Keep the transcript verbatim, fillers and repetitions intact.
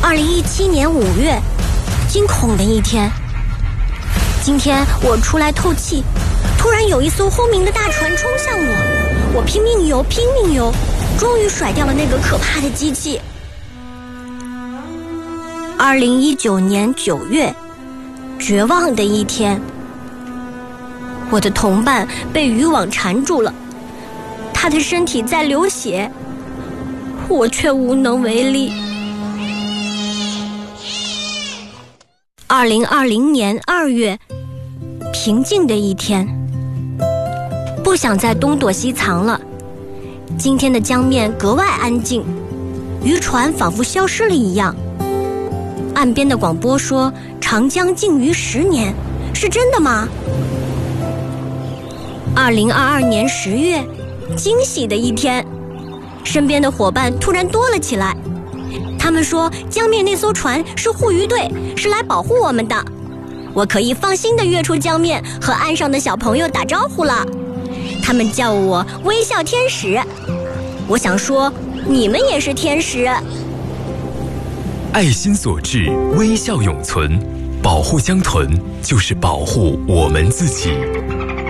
二零一七年五月，惊恐的一天。今天我出来透气，突然有一艘轰鸣的大船冲向我，我拼命游，拼命游，终于甩掉了那个可怕的机器。二零一九年九月，绝望的一天。我的同伴被渔网缠住了，他的身体在流血，我却无能为力。二零二零年二月，平静的一天。不想再东躲西藏了。今天的江面格外安静，渔船仿佛消失了一样。岸边的广播说长江静渔十年，是真的吗？二零二二年十月，惊喜的一天，身边的伙伴突然多了起来。他们说江面那艘船是护渔队，是来保护我们的。我可以放心地跃出江面，和岸上的小朋友打招呼了。他们叫我微笑天使。我想说，你们也是天使。 爱心所致，微笑永存。保护江豚，就是保护我们自己。